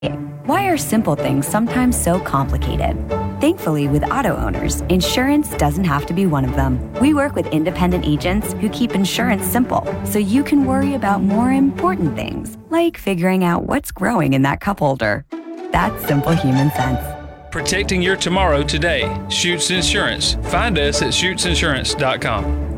Why are simple things sometimes so complicated? Thankfully, with auto owners, insurance doesn't have to be one of them. We work with independent agents who keep insurance simple, so you can worry about more important things, like figuring out what's growing in that cup holder. That's simple human sense. Protecting your tomorrow today. Schutz Insurance. Find us at schutzsinsurance.com.